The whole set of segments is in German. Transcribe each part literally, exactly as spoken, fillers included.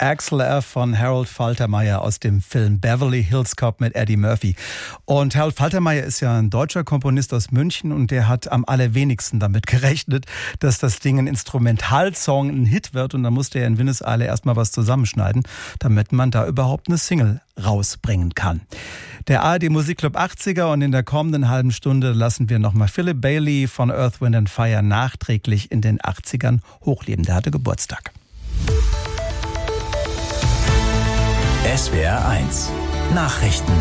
Axel F. von Harold Faltermeyer aus dem Film Beverly Hills Cop mit Eddie Murphy. Und Harold Faltermeyer ist ja ein deutscher Komponist aus München und der hat am allerwenigsten damit gerechnet, dass das Ding ein Instrumentalsong ein Hit wird. Und dann musste er in Windeseile erstmal was zusammenschneiden, damit man da überhaupt eine Single rausbringen kann. Der A R D Musikclub achtziger und in der kommenden halben Stunde lassen wir nochmal Philip Bailey von Earth, Wind and Fire nachträglich in den achtzigern hochleben. Der hatte Geburtstag. S W R eins Nachrichten.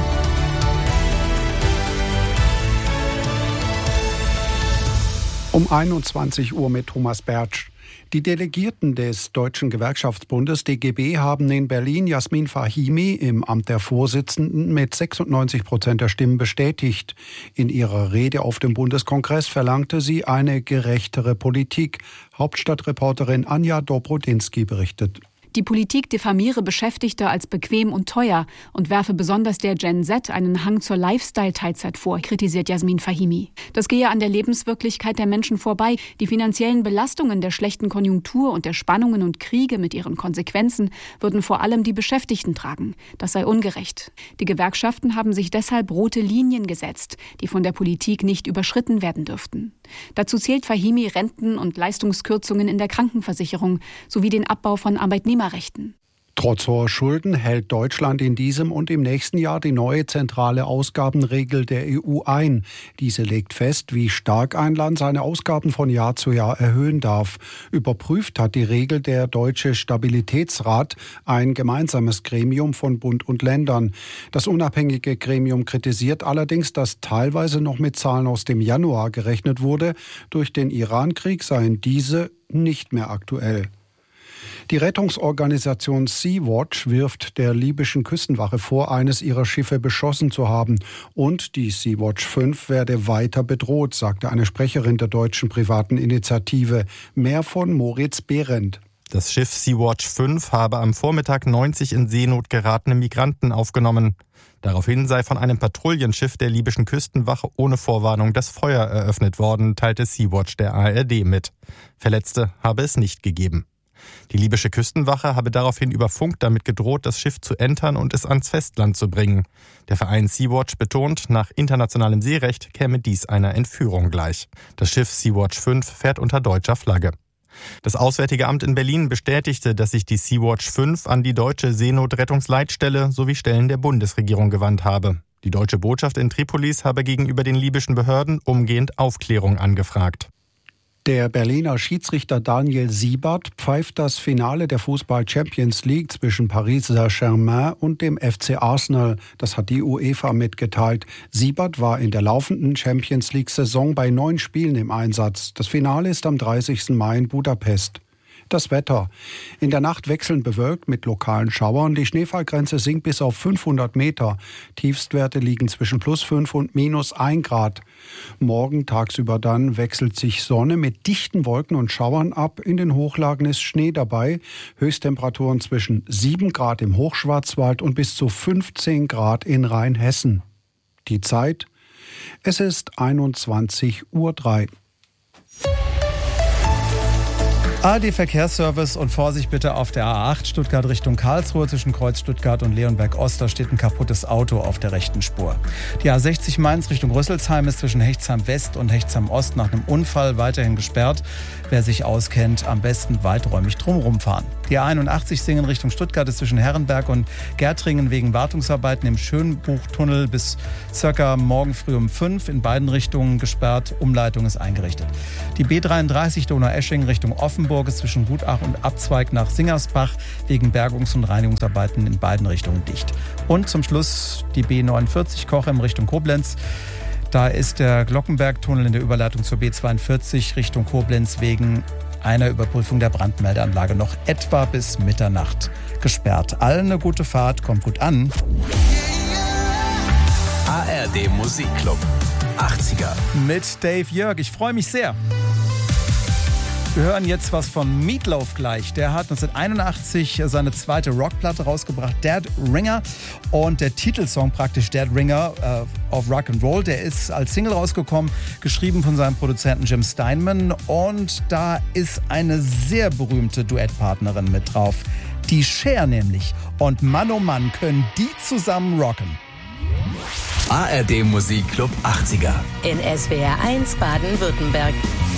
Um einundzwanzig Uhr mit Thomas Bertsch. Die Delegierten des Deutschen Gewerkschaftsbundes D G B haben in Berlin Jasmin Fahimi im Amt der Vorsitzenden mit sechsundneunzig Prozent der Stimmen bestätigt. In ihrer Rede auf dem Bundeskongress verlangte sie eine gerechtere Politik. Hauptstadtreporterin Anja Dobrodinsky berichtet. Die Politik diffamiere Beschäftigte als bequem und teuer und werfe besonders der Gen Z einen Hang zur Lifestyle-Teilzeit vor, kritisiert Jasmin Fahimi. Das gehe an der Lebenswirklichkeit der Menschen vorbei. Die finanziellen Belastungen der schlechten Konjunktur und der Spannungen und Kriege mit ihren Konsequenzen würden vor allem die Beschäftigten tragen. Das sei ungerecht. Die Gewerkschaften haben sich deshalb rote Linien gesetzt, die von der Politik nicht überschritten werden dürften. Dazu zählt Fahimi Renten- und Leistungskürzungen in der Krankenversicherung sowie den Abbau von Arbeitnehmerrechten. Trotz hoher Schulden hält Deutschland in diesem und im nächsten Jahr die neue zentrale Ausgabenregel der E U ein. Diese legt fest, wie stark ein Land seine Ausgaben von Jahr zu Jahr erhöhen darf. Überprüft hat die Regel der Deutsche Stabilitätsrat, ein gemeinsames Gremium von Bund und Ländern. Das unabhängige Gremium kritisiert allerdings, dass teilweise noch mit Zahlen aus dem Januar gerechnet wurde. Durch den Irankrieg seien diese nicht mehr aktuell. Die Rettungsorganisation Sea-Watch wirft der libyschen Küstenwache vor, eines ihrer Schiffe beschossen zu haben. Und die Sea-Watch fünf werde weiter bedroht, sagte eine Sprecherin der deutschen privaten Initiative. Mehr von Moritz Behrendt. Das Schiff Sea-Watch fünf habe am Vormittag neunzig in Seenot geratene Migranten aufgenommen. Daraufhin sei von einem Patrouillenschiff der libyschen Küstenwache ohne Vorwarnung das Feuer eröffnet worden, teilte Sea-Watch der A R D mit. Verletzte habe es nicht gegeben. Die libysche Küstenwache habe daraufhin über Funk damit gedroht, das Schiff zu entern und es ans Festland zu bringen. Der Verein Sea-Watch betont, nach internationalem Seerecht käme dies einer Entführung gleich. Das Schiff Sea-Watch fünf fährt unter deutscher Flagge. Das Auswärtige Amt in Berlin bestätigte, dass sich die Sea-Watch fünf an die deutsche Seenotrettungsleitstelle sowie Stellen der Bundesregierung gewandt habe. Die deutsche Botschaft in Tripolis habe gegenüber den libyschen Behörden umgehend Aufklärung angefragt. Der Berliner Schiedsrichter Daniel Siebert pfeift das Finale der Fußball-Champions League zwischen Paris Saint-Germain und dem F C Arsenal. Das hat die UEFA mitgeteilt. Siebert war in der laufenden Champions League-Saison bei neun Spielen im Einsatz. Das Finale ist am dreißigsten Mai in Budapest. Das Wetter. In der Nacht wechselnd bewölkt mit lokalen Schauern. Die Schneefallgrenze sinkt bis auf fünfhundert Meter. Tiefstwerte liegen zwischen plus fünf und minus ein Grad. Morgen tagsüber dann wechselt sich Sonne mit dichten Wolken und Schauern ab. In den Hochlagen ist Schnee dabei. Höchsttemperaturen zwischen sieben Grad im Hochschwarzwald und bis zu fünfzehn Grad in Rheinhessen. Die Zeit? Es ist einundzwanzig Uhr drei. A R D-Verkehrsservice und Vorsicht bitte auf der A acht Stuttgart Richtung Karlsruhe. Zwischen Kreuz Stuttgart und Leonberg Ost, da steht ein kaputtes Auto auf der rechten Spur. Die A sechzig Mainz Richtung Rüsselsheim ist zwischen Hechtsheim West und Hechtsheim Ost nach einem Unfall weiterhin gesperrt. Wer sich auskennt, am besten weiträumig drumherum fahren. Die A einundachtzig Singen Richtung Stuttgart ist zwischen Herrenberg und Gärtringen wegen Wartungsarbeiten im Schönbuchtunnel bis circa morgen früh um fünf in beiden Richtungen gesperrt. Umleitung ist eingerichtet. Die B dreiunddreißig Donaueschingen Richtung Offenburg ist zwischen Gutach und Abzweig nach Singersbach wegen Bergungs- und Reinigungsarbeiten in beiden Richtungen dicht. Und zum Schluss die B neunundvierzig Cochem Richtung Koblenz. Da ist der Glockenbergtunnel in der Überleitung zur B zweiundvierzig Richtung Koblenz wegen einer Überprüfung der Brandmeldeanlage noch etwa bis Mitternacht gesperrt. Allen eine gute Fahrt, kommt gut an. A R D Musikclub achtziger Mit Dave Jörg. Ich freue mich sehr. Wir hören jetzt was von Meatloaf gleich. Der hat neunzehnhunderteinundachtzig seine zweite Rockplatte rausgebracht, Dead Ringer. Und der Titelsong praktisch Dead Ringer äh, auf Rock'n'Roll, der ist als Single rausgekommen, geschrieben von seinem Produzenten Jim Steinman. Und da ist eine sehr berühmte Duettpartnerin mit drauf. Die Cher nämlich. Und Mann oh Mann, können die zusammen rocken. A R D Musikclub achtziger. In S W R eins Baden-Württemberg.